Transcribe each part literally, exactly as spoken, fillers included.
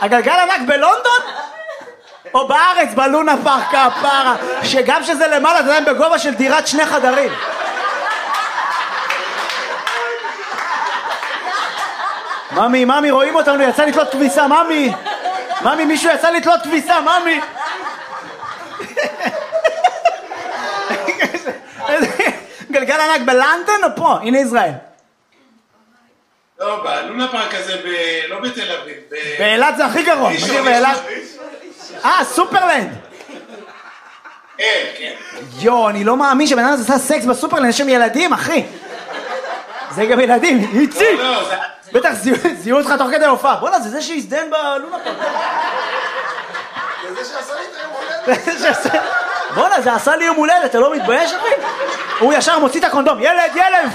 הגלגל ענק בלונדון? או בארץ, בלונה פארק כפרה, שגם שזה למעלה, זה עדיין בגובה של דירת שני חדרים. ממי, ממי, רואים אותנו, יצא לתלות כביסה, ממי. ממי, מישהו יצא לתלות כביסה, ממי. גלגל ענק בלונדון או פה? הנה ישראל. לא, בלונה פארק הזה, לא בתל אביב. באילת זה הכי גרוע. אה, סופרלנד. כן, כן. יו, אני לא מאמין שבן אדם עשה סקס בסופרלנד, יש שם ילדים, אחי. זה גם ילדים, איציק. בטח זיהו אותך תוך כדי הופעה. בוא'נה, זה זה שהזדהן בלונה פארק. זה זה שעשה לי את היום הולדת. בוא'נה, זה עשה לי יום הולדת, אתה לא מתבייש, אחי? הוא ישר מוציא את הקונדום. ילד, ילד!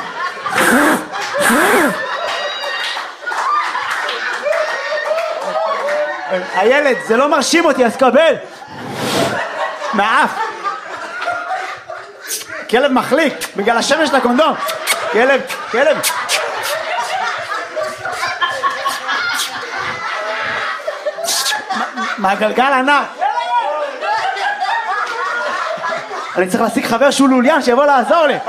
הילד, זה לא מרשים אותי, אז קבל. מעף. כלב מחליק, בגלל השמש של הקונדום. כלב, כלב. מהגלגל ענק. אני צריך להשיג חבר שהוא לוליין שיבוא לעזור לי.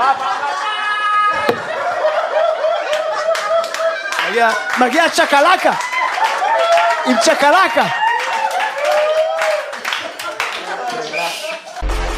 מגיע צ'קלקה עם צ'קלקה